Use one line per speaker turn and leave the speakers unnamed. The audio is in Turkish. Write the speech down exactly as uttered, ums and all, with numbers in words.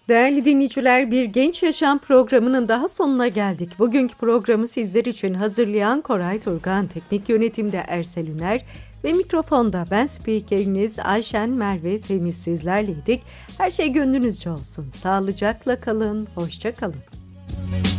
Değerli dinleyiciler, bir Genç Yaşam programının daha sonuna geldik. Bugünkü programı sizler için hazırlayan Koray Turgan, teknik yönetimde Ersel Üner ve mikrofonda ben spikeriniz Ayşen Merve Temiz sizlerleydik. Her şey gönlünüzce olsun. Sağlıcakla kalın, hoşça kalın.